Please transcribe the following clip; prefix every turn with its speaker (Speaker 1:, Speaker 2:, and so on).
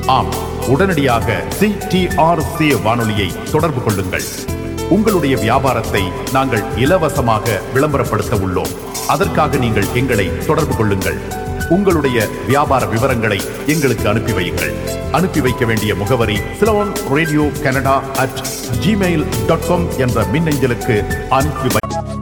Speaker 1: ஆம், உடனடியாக CTRC வானொலியை தொடர்பு கொள்ளுங்கள். உங்களுடைய வியாபாரத்தை நாங்கள் இலவசமாக விளம்பரப்படுத்த உள்ளோம். அதற்காக நீங்கள் எங்களை தொடர்பு கொள்ளுங்கள். உங்களுடைய வியாபார விவரங்களை எங்களுக்கு அனுப்பி வையுங்கள். அனுப்பி வைக்க வேண்டிய முகவரி சிலோன் ரேடியோ கனடா @gmail.com என்ற மின்னஞ்சலுக்கு அனுப்பி